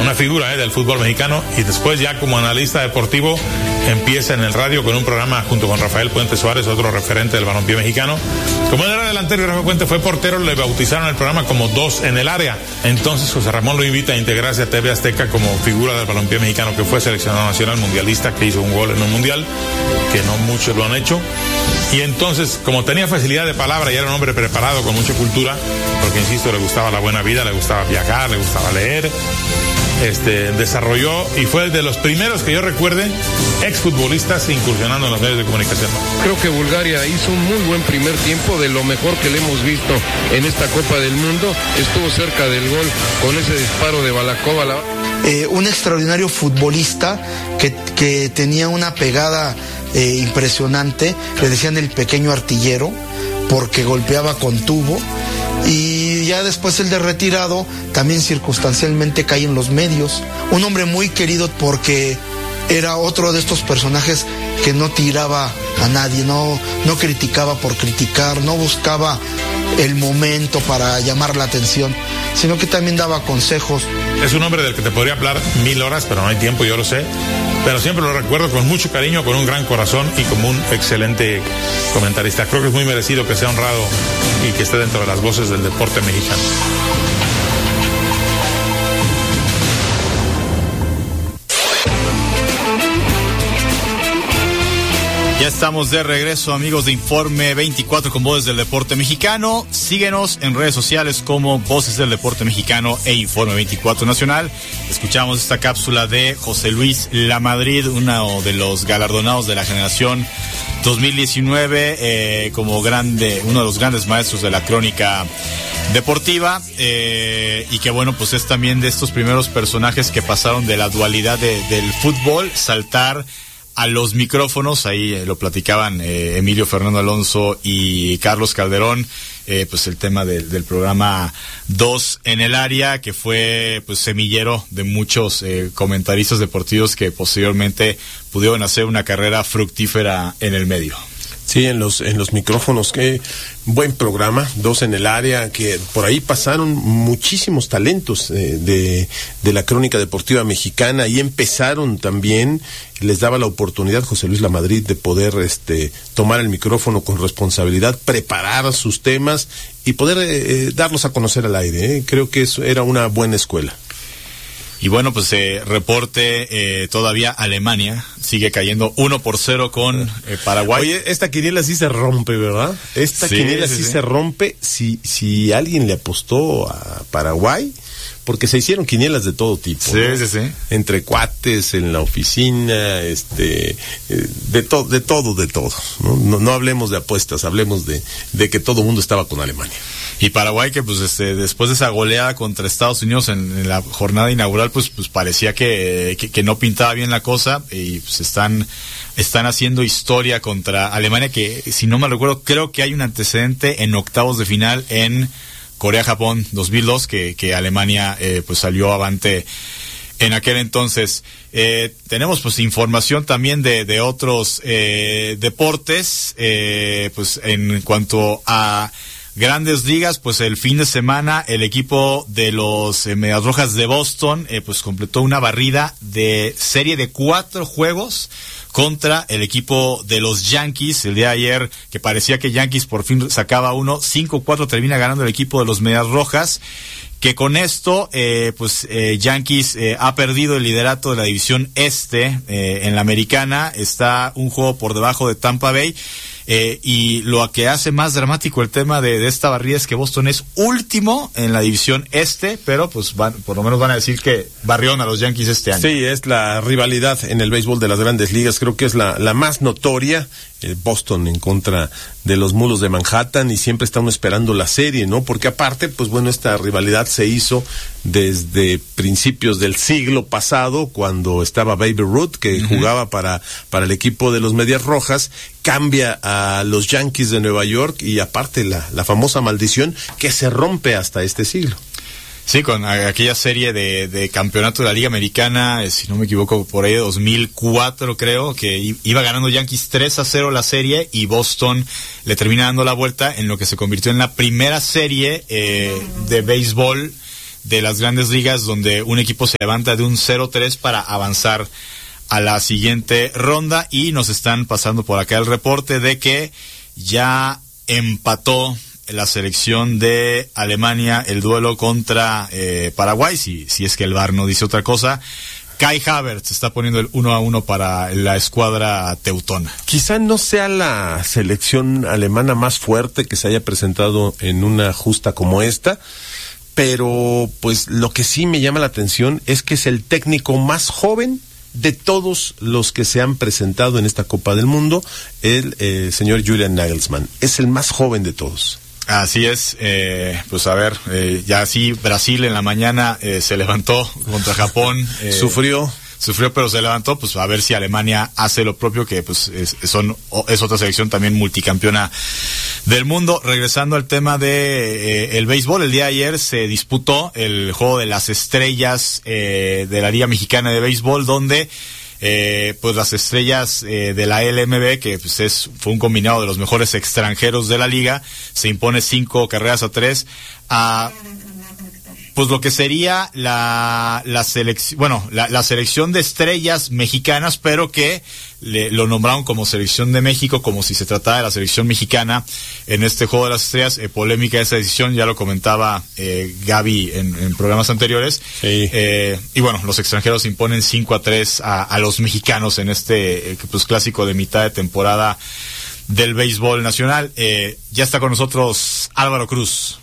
una figura del fútbol mexicano, y después ya como analista deportivo empieza en el radio con un programa junto con Rafael Puente Suárez, otro referente del balompié mexicano. Como él era delantero y Rafael Puente fue portero, le bautizaron el programa como Dos en el Área. Entonces José Ramón lo invita a integrarse a TV Azteca como figura del balompié mexicano, que fue seleccionado nacional mundialista, que hizo un gol en un mundial, que no muchos lo han hecho. Y entonces, como tenía facilidad de palabra y era un hombre preparado con mucha cultura, porque insisto, le gustaba la buena vida, le gustaba viajar, le gustaba leer, desarrolló y fue de los primeros que yo recuerde exfutbolistas incursionando en los medios de comunicación. Creo que Bulgaria hizo un muy buen primer tiempo, de lo mejor que le hemos visto en esta Copa del Mundo. Estuvo cerca del gol con ese disparo de Balakova. Un extraordinario futbolista que tenía una pegada impresionante. Le decían el pequeño artillero porque golpeaba con tubo. Y ya después el de retirado también circunstancialmente cae en los medios. Un hombre muy querido porque era otro de estos personajes que no tiraba a nadie, no criticaba por criticar, no buscaba el momento para llamar la atención, sino que también daba consejos. Es un hombre del que te podría hablar 1000 horas, pero no hay tiempo, yo lo sé. Pero siempre lo recuerdo con mucho cariño, con un gran corazón y como un excelente comentarista. Creo que es muy merecido que sea honrado y que esté dentro de las voces del deporte mexicano. Ya estamos de regreso, amigos de Informe 24 con Voces del Deporte Mexicano. Síguenos en redes sociales como Voces del Deporte Mexicano e Informe 24 Nacional. Escuchamos esta cápsula de José Luis Lamadrid, uno de los galardonados de la generación 2019, como uno de los grandes maestros de la crónica deportiva, y que bueno, pues es también de estos primeros personajes que pasaron de la dualidad del fútbol, saltar a los micrófonos. Ahí lo platicaban Emilio Fernando Alonso y Carlos Calderón, pues el tema del programa Dos en el Área, que fue pues semillero de muchos comentaristas deportivos que posteriormente pudieron hacer una carrera fructífera en el medio. Sí, en los micrófonos, qué buen programa, Dos en el Área, que por ahí pasaron muchísimos talentos de la crónica deportiva mexicana, y empezaron también, les daba la oportunidad José Luis Lamadrid de poder tomar el micrófono con responsabilidad, preparar sus temas y poder darlos a conocer al aire. Creo que eso era una buena escuela. Y bueno, pues reporte, todavía Alemania sigue cayendo 1-0 con Paraguay. Oye, esta quiniela sí se rompe, ¿verdad? Esta quiniela sí se rompe. Si alguien le apostó a Paraguay, porque se hicieron quinielas de todo tipo, sí, ¿no? Sí. Entre cuates, en la oficina, de todo, ¿no? No hablemos de apuestas, hablemos de que todo el mundo estaba con Alemania. Y Paraguay, que pues después de esa goleada contra Estados Unidos en la jornada inaugural, pues parecía que no pintaba bien la cosa, y pues están haciendo historia contra Alemania, que si no me recuerdo, creo que hay un antecedente en octavos de final en Corea-Japón 2002, que Alemania pues salió avante en aquel entonces. Tenemos pues información también de otros deportes, pues en cuanto a Grandes Ligas, pues el fin de semana el equipo de los Medias Rojas de Boston pues completó una barrida de serie de 4 juegos contra el equipo de los Yankees. El día de ayer, que parecía que Yankees por fin sacaba uno, 5-4 termina ganando el equipo de los Medias Rojas, que con esto Yankees ha perdido el liderato de la división este en la americana, está un juego por debajo de Tampa Bay. Y lo que hace más dramático el tema de esta barrida es que Boston es último en la división este, pero pues por lo menos van a decir que barrieron a los Yankees este año. Sí, es la rivalidad en el béisbol de las Grandes Ligas, creo que es la más notoria. Boston en contra de los Mulos de Manhattan, y siempre estamos esperando la serie, ¿no? Porque aparte, pues bueno, esta rivalidad se hizo desde principios del siglo pasado, cuando estaba Babe Ruth, que jugaba para el equipo de los Medias Rojas, cambia a los Yankees de Nueva York, y aparte la famosa maldición que se rompe hasta este siglo. Sí, con aquella serie de campeonato de la Liga Americana, si no me equivoco, por ahí de 2004 creo, que iba ganando Yankees 3-0 la serie, y Boston le termina dando la vuelta en lo que se convirtió en la primera serie de béisbol de las Grandes Ligas, donde un equipo se levanta de un 0-3 para avanzar a la siguiente ronda. Y nos están pasando por acá el reporte de que ya empató la selección de Alemania el duelo contra Paraguay, si es que el VAR no dice otra cosa. Kai Havertz está poniendo el 1-1 para la escuadra teutona. Quizá no sea la selección alemana más fuerte que se haya presentado en una justa como esta, pero pues lo que sí me llama la atención es que es el técnico más joven de todos los que se han presentado en esta Copa del Mundo, el señor Julian Nagelsmann. Es el más joven de todos. Así es, pues a ver, ya sí, Brasil en la mañana se levantó contra Japón. Sufrió, pero se levantó, pues a ver si Alemania hace lo propio, que pues es otra selección también multicampeona del mundo. Regresando al tema de el béisbol, el día de ayer se disputó el Juego de las Estrellas de la Liga Mexicana de Béisbol, donde pues las estrellas de la LMB, que pues fue un combinado de los mejores extranjeros de la liga, se impone 5-3 a pues lo que sería la selección de estrellas mexicanas, pero que lo nombraron como selección de México, como si se tratara de la selección mexicana en este Juego de las Estrellas. Polémica esa decisión, ya lo comentaba Gaby en programas anteriores. Sí. Y bueno, los extranjeros imponen 5-3 a los mexicanos en este pues clásico de mitad de temporada del béisbol nacional. Ya está con nosotros Álvaro Cruz.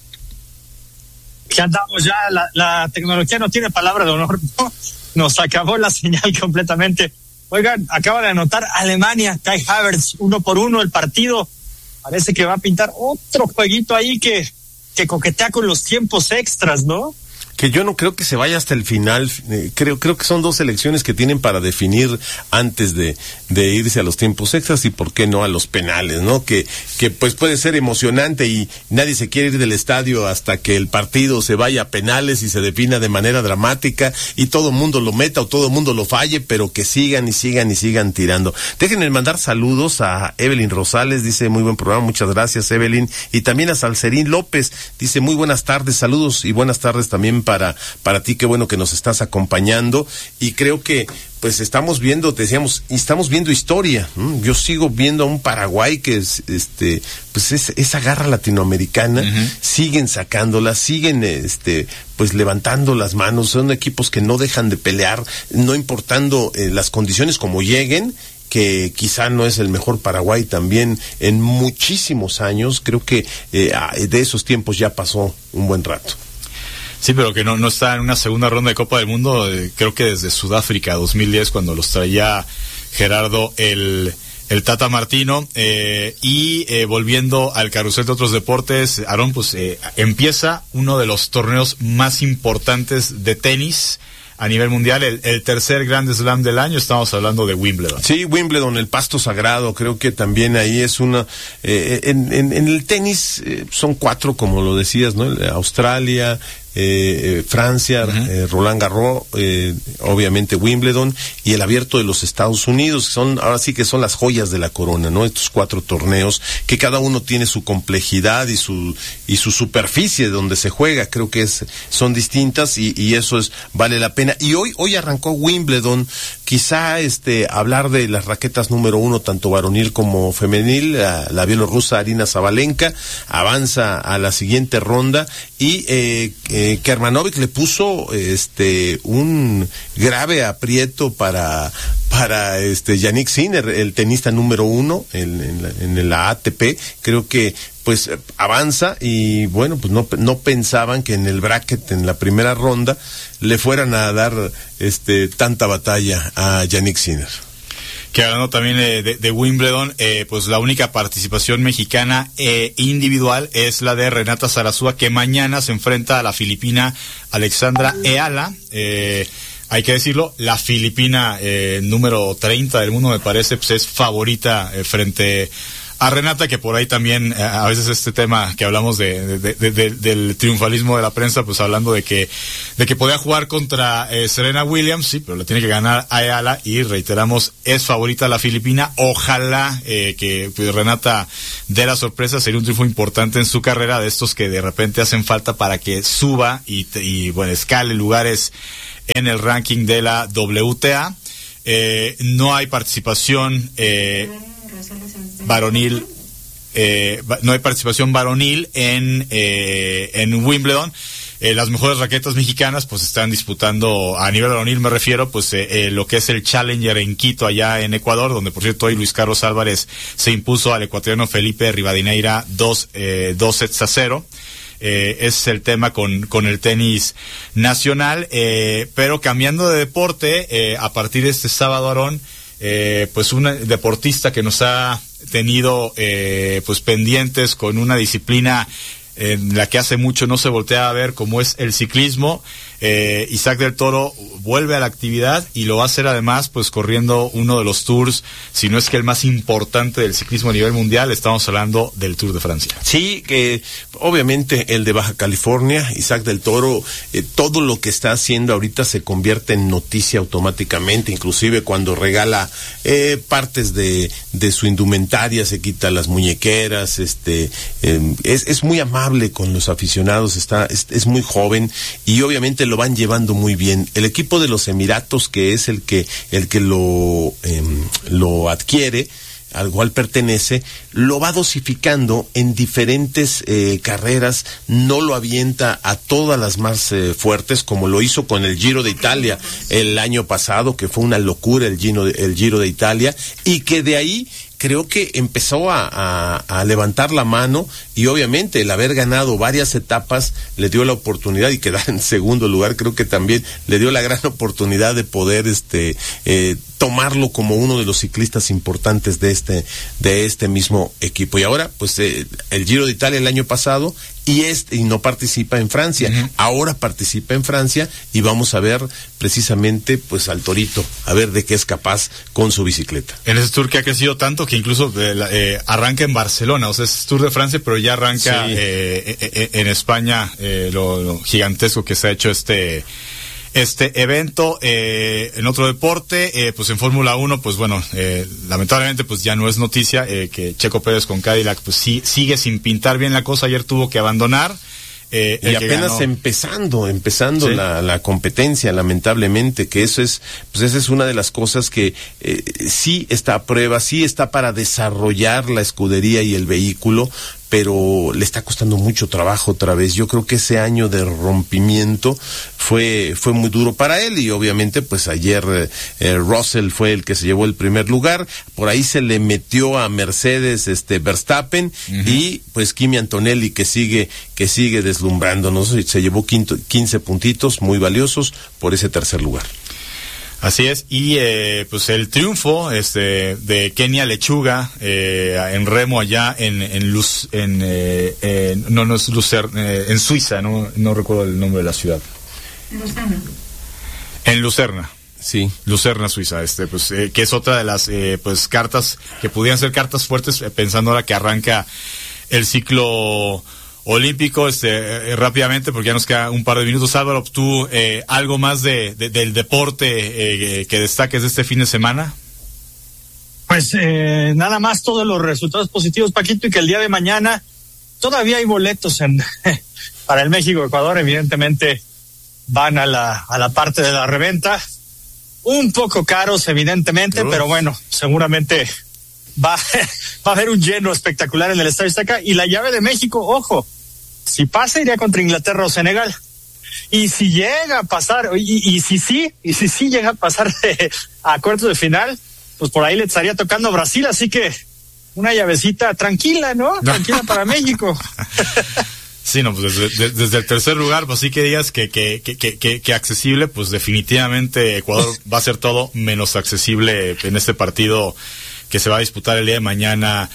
Ya andamos, ya la tecnología no tiene palabra de honor, ¿no? Nos acabó la señal completamente. Oigan, acaba de anotar Alemania, Kai Havertz, 1-1 el partido. Parece que va a pintar otro jueguito ahí que coquetea con los tiempos extras, ¿no? Que yo no creo que se vaya hasta el final. Creo que son dos selecciones que tienen para definir antes de irse a los tiempos extras y por qué no a los penales, ¿no? Que pues puede ser emocionante y nadie se quiere ir del estadio hasta que el partido se vaya a penales y se defina de manera dramática y todo el mundo lo meta o todo el mundo lo falle, pero que sigan tirando. Déjenme mandar saludos a Evelyn Rosales, dice muy buen programa, muchas gracias Evelyn, y también a Salcerín López, dice muy buenas tardes, saludos y buenas tardes también para ti, qué bueno que nos estás acompañando, y creo que pues estamos viendo historia. Yo sigo viendo a un Paraguay que es esa garra latinoamericana, siguen sacándola, siguen pues levantando las manos, son equipos que no dejan de pelear, no importando las condiciones como lleguen, que quizá no es el mejor Paraguay también en muchísimos años. Creo que de esos tiempos ya pasó un buen rato. Sí, pero que no está en una segunda ronda de Copa del Mundo, creo que desde Sudáfrica 2010, cuando los traía Gerardo el Tata Martino. Y volviendo al carrusel de otros deportes, Aarón, pues empieza uno de los torneos más importantes de tenis a nivel mundial, el tercer Grand Slam del año. Estamos hablando de Wimbledon. Sí, Wimbledon, el pasto sagrado, creo que también ahí es una... en el tenis son 4, como lo decías, ¿no? Australia, Francia, Roland Garros, obviamente Wimbledon y el Abierto de los Estados Unidos, ahora sí que son las joyas de la corona, ¿no? Estos 4 torneos que cada uno tiene su complejidad y su superficie donde se juega, creo que son distintas y eso vale la pena. Y hoy arrancó Wimbledon, quizá hablar de las raquetas número 1 tanto varonil como femenil. La bielorrusa Arina Sabalenka avanza a la siguiente ronda y Kermanovic le puso un grave aprieto para Jannik Sinner, el tenista número 1 en la ATP. Creo que pues avanza y bueno, pues no pensaban que en el bracket en la primera ronda le fueran a dar tanta batalla a Jannik Sinner. Que hablando también de Wimbledon, pues la única participación mexicana individual es la de Renata Zarazúa, que mañana se enfrenta a la filipina Alexandra Eala. Hay que decirlo, la filipina número 30 del mundo, me parece, pues es favorita frente a Renata, que por ahí también a veces este tema que hablamos del triunfalismo de la prensa, pues hablando de que podía jugar contra Serena Williams, sí, pero le tiene que ganar a Ayala, y reiteramos, es favorita la filipina. Ojalá que pues, Renata dé la sorpresa, sería un triunfo importante en su carrera, de estos que de repente hacen falta para que suba y bueno, escale lugares en el ranking de la WTA. No hay participación varonil, no hay participación varonil en Wimbledon. Las mejores raquetas mexicanas pues están disputando, a nivel varonil me refiero, pues lo que es el Challenger en Quito, allá en Ecuador, donde por cierto hoy Luis Carlos Álvarez se impuso al ecuatoriano Felipe Rivadeneira 2-0. Es el tema con el tenis nacional, pero cambiando de deporte, a partir de este sábado, Aarón, pues un deportista que nos ha tenido pues pendientes con una disciplina en la que hace mucho no se voltea a ver, como es el ciclismo. Isaac del Toro vuelve a la actividad y lo va a hacer además pues corriendo uno de los tours, si no es que el más importante del ciclismo a nivel mundial. Estamos hablando del Tour de Francia. Sí, que obviamente el de Baja California, Isaac del Toro, todo lo que está haciendo ahorita se convierte en noticia automáticamente, inclusive cuando regala partes de su indumentaria, se quita las muñequeras, es muy amable con los aficionados, es muy joven y obviamente lo van llevando muy bien. El equipo de los Emiratos, que es el que lo adquiere, al cual pertenece, lo va dosificando en diferentes carreras, no lo avienta a todas las más fuertes, como lo hizo con el Giro de Italia el año pasado, que fue una locura el Giro de Italia, y que de ahí creo que empezó a levantar la mano, y obviamente el haber ganado varias etapas le dio la oportunidad, y quedar en segundo lugar creo que también le dio la gran oportunidad de poder tomarlo como uno de los ciclistas importantes de este mismo equipo. Y ahora pues el Giro de Italia el año pasado, y no participa en Francia. Uh-huh. Ahora participa en Francia, y vamos a ver precisamente pues al Torito, a ver de qué es capaz con su bicicleta. En ese Tour que ha crecido tanto que incluso arranca en Barcelona, o sea, es Tour de Francia, pero ya arranca sí. En España, lo gigantesco que se ha hecho este evento. En otro deporte, pues en Fórmula 1, pues bueno, lamentablemente pues ya no es noticia, que Checo Pérez con Cadillac pues sigue sin pintar bien la cosa. Ayer tuvo que abandonar. Y apenas empezando ¿sí? la competencia, lamentablemente, que esa es una de las cosas que sí está a prueba, sí está para desarrollar la escudería y el vehículo, pero le está costando mucho trabajo otra vez. Yo creo que ese año de rompimiento fue muy duro para él, y obviamente pues ayer Russell fue el que se llevó el primer lugar. Por ahí se le metió a Mercedes Verstappen, uh-huh. Y pues Kimi Antonelli que sigue deslumbrándonos, se llevó 15 puntitos muy valiosos por ese tercer lugar. Así es, y pues el triunfo de Kenia Lechuga en remo allá en Suiza, no recuerdo el nombre de la ciudad. En Lucerna. Sí, Lucerna, Suiza, que es otra de las pues cartas que pudieran ser cartas fuertes, pensando ahora que arranca el ciclo olímpico. Rápidamente, porque ya nos queda un par de minutos. Álvaro, tú algo más del deporte que destaques de este fin de semana. Pues nada más todos los resultados positivos, Paquito, y que el día de mañana todavía hay boletos para el México-Ecuador. Evidentemente van a la parte de la reventa, un poco caros evidentemente, pero bueno, seguramente va a haber un lleno espectacular en el Estadio Azteca. Y la llave de México, ojo, si pasa iría contra Inglaterra o Senegal, y si llega a pasar, y si sí llega a pasar a cuartos de final, pues por ahí le estaría tocando a Brasil. Así que una llavecita tranquila, ¿no? Tranquila para México. Sí, no, pues desde el tercer lugar, pues sí que digas que accesible, pues definitivamente Ecuador va a ser todo menos accesible en este partido que se va a disputar el día de mañana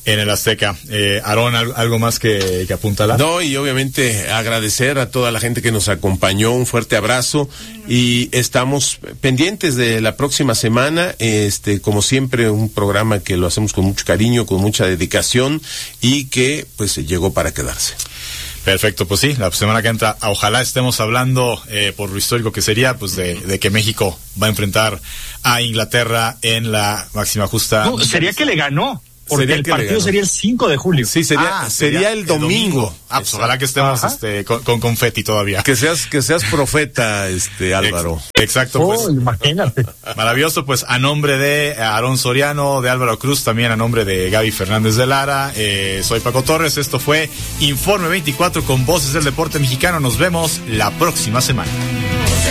en el Azteca. Aarón, ¿algo más que apuntalar? No, y obviamente agradecer a toda la gente que nos acompañó, un fuerte abrazo, y estamos pendientes de la próxima semana, como siempre, un programa que lo hacemos con mucho cariño, con mucha dedicación, y que pues llegó para quedarse. Perfecto, pues sí, la semana que entra ojalá estemos hablando por lo histórico que sería, pues de que México va a enfrentar a Inglaterra en la máxima justa. No, sería que le ganó, porque el partido sería el 5 de julio. Sí, sería el domingo. Pues ojalá que estemos con confeti todavía. Que seas profeta, Álvaro. Exacto, pues. Imagínate. Maravilloso, pues a nombre de Aarón Soriano, de Álvaro Cruz, también a nombre de Gaby Fernández de Lara, soy Paco Torres, esto fue Informe 24 con Voces del Deporte Mexicano. Nos vemos la próxima semana.